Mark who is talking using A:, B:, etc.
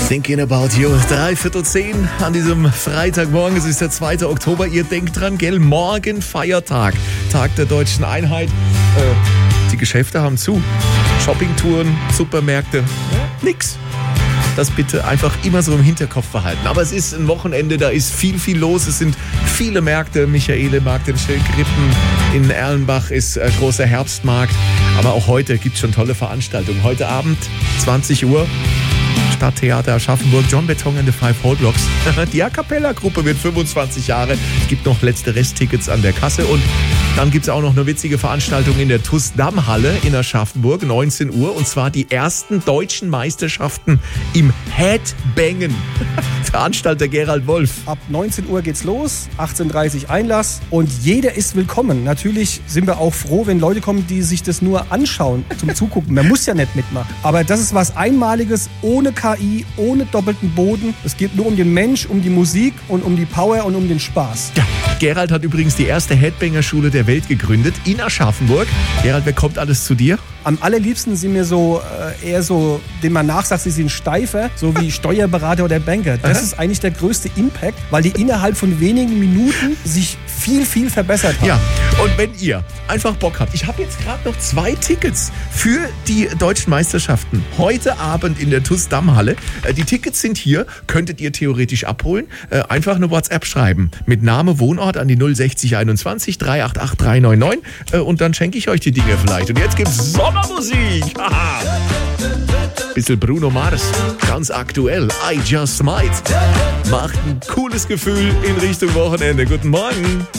A: Thinking about you. 9:45 an diesem Freitagmorgen. Es ist der 2. Oktober. Ihr denkt dran, gell? Morgen Feiertag. Tag der deutschen Einheit. Die Geschäfte haben zu. Shoppingtouren, Supermärkte. Nix. Das bitte einfach immer so im Hinterkopf behalten. Aber es ist ein Wochenende, da ist viel los. Es sind viele Märkte. Michaele-Markt in Schildkrippen, in Erlenbach ist großer Herbstmarkt. Aber auch heute gibt es schon tolle Veranstaltungen. Heute Abend, 20 Uhr, Stadttheater Aschaffenburg, John Beton and the Five Whole Blocks. Die A Cappella-Gruppe wird 25 Jahre. Es gibt noch letzte Resttickets an der Kasse. Und dann gibt es auch noch eine witzige Veranstaltung in der TuS-Damm-Halle in Aschaffenburg, 19 Uhr. Und zwar die ersten deutschen Meisterschaften im Headbangen. Veranstalter Gerald Wolf.
B: Ab 19 Uhr geht's los, 18:30 Uhr Einlass und jeder ist willkommen. Natürlich sind wir auch froh, wenn Leute kommen, die sich das nur anschauen, zum Zugucken. Man muss ja nicht mitmachen. Aber das ist was Einmaliges, ohne KI, ohne doppelten Boden. Es geht nur um den Mensch, um die Musik und um die Power und um den Spaß.
A: Ja, Gerald hat übrigens die erste Headbanger-Schule der Welt gegründet in Aschaffenburg. Gerald, wer kommt alles zu dir?
B: Am allerliebsten sind mir so eher so, dem man nachsagt, sie sind steifer, so wie Steuerberater oder Banker. Das ist eigentlich der größte Impact, weil die innerhalb von wenigen Minuten sich viel verbessert haben.
A: Ja, und wenn ihr einfach Bock habt, ich habe jetzt gerade noch 2 Tickets für die deutschen Meisterschaften heute Abend in der TuS-Damm-Halle. Die Tickets sind hier, könntet ihr theoretisch abholen. Einfach eine WhatsApp schreiben mit Name, Wohnort an die 06021 388 399 und dann schenke ich euch die Dinge vielleicht. Und jetzt gibt's Sommermusik. Bisschen Bruno Mars, ganz aktuell. I Just Might. Macht ein cooles Gefühl in Richtung Wochenende. Guten Morgen.